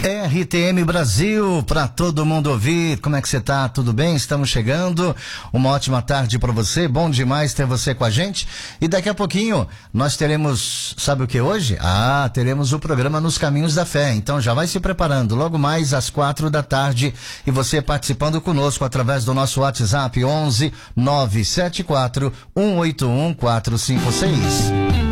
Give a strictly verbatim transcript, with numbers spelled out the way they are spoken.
R T M Brasil, para todo mundo ouvir. Como é que você tá? Tudo bem? Estamos chegando. Uma ótima tarde para você. Bom demais ter você com a gente. E daqui a pouquinho nós teremos, sabe o que hoje? Ah, teremos o programa Nos Caminhos da Fé. Então já vai se preparando. Logo mais às quatro da tarde e você participando conosco através do nosso WhatsApp onze nove sete quatro um oito um quatro cinco seis.